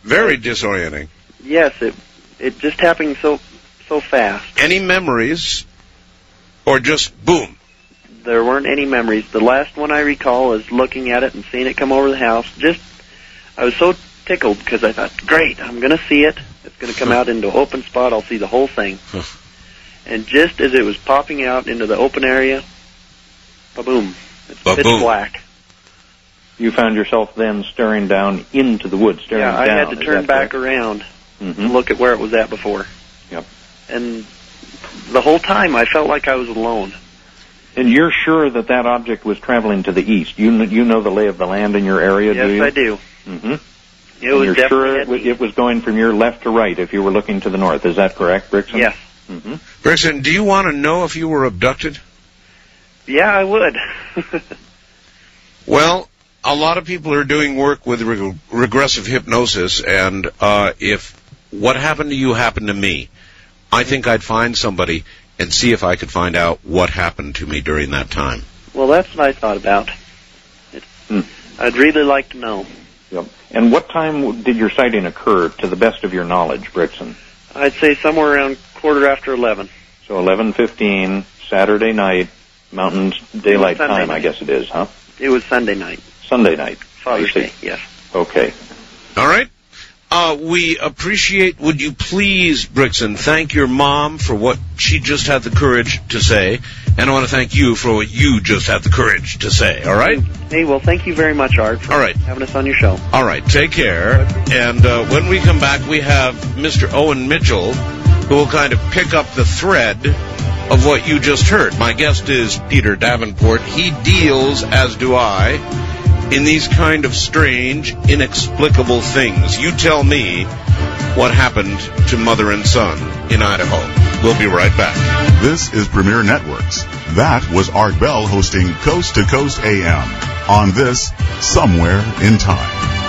Very disorienting. Yes, it just happened so fast. Any memories, or just boom? There weren't any memories. The last one I recall is looking at it and seeing it come over the house. I was so tickled because I thought, great, I'm going to see it. It's going to come out into an open spot. I'll see the whole thing. And just as it was popping out into the open area, ba-boom. It's pitch black. You found yourself then staring down into the woods, staring down. Yeah, I had to turn back around and look at where it was at before. Yep. And the whole time I felt like I was alone. And you're sure that object was traveling to the east? You know the lay of the land in your area, do you? Yes, I do. Mm-hmm. You're sure it was going from your left to right if you were looking to the north. Is that correct, Brixton? Yes. Mm-hmm. Brixton, do you want to know if you were abducted? Yeah, I would. Well, a lot of people are doing work with regressive hypnosis, and if what happened to you happened to me, I think I'd find somebody and see if I could find out what happened to me during that time. Well, that's what I thought about. I'd really like to know. Yep. And what time did your sighting occur, to the best of your knowledge, Brixton? I'd say somewhere around 11:15. So 11:15, Saturday night, Mountain Daylight Time, I guess it is, huh? It was Sunday night. Sunday night. Father's Day, yes. Okay. All right. We appreciate, would you please, Brixton, thank your mom for what she just had the courage to say, and I want to thank you for what you just had the courage to say, all right? Hey, well, thank you very much, Art, for having us on your show. All right, take care. And when we come back, we have Mr. Owen Mitchell, who will kind of pick up the thread of what you just heard. My guest is Peter Davenport. He deals, as do I, in these kind of strange, inexplicable things. You tell me what happened to mother and son in Idaho. We'll be right back. This is Premier Networks. That was Art Bell hosting Coast to Coast AM on this Somewhere in Time.